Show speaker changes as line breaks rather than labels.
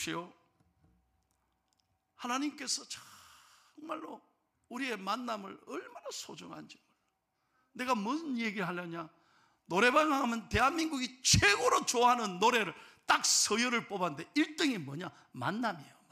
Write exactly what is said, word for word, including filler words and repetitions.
보십시오. 하나님께서 정말로 우리의 만남을 얼마나 소중한지. 내가 무슨 얘기를 하려냐, 노래방 가면 대한민국이 최고로 좋아하는 노래를 딱 서열을 뽑았는데 일 등이 뭐냐? 만남이에요.